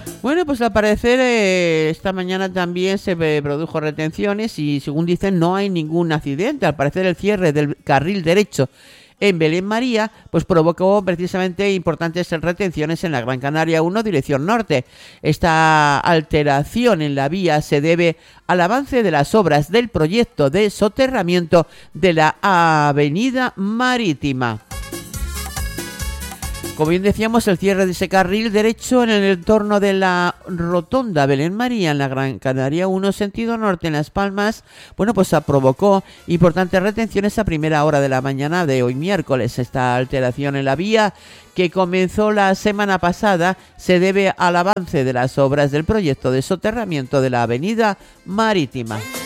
Bueno, pues al parecer esta mañana también se produjo retenciones y según dicen no hay ningún accidente. Al parecer el cierre del carril derecho en Belén María pues provocó precisamente importantes retenciones en la Gran Canaria 1 dirección norte. Esta alteración en la vía se debe al avance de las obras del proyecto de soterramiento de la Avenida Marítima. Como bien decíamos, el cierre de ese carril derecho en el entorno de la rotonda Belén María en la Gran Canaria 1 sentido norte en Las Palmas, bueno, pues provocó importantes retenciones a primera hora de la mañana de hoy miércoles. Esta alteración en la vía, que comenzó la semana pasada, se debe al avance de las obras del proyecto de soterramiento de la Avenida Marítima.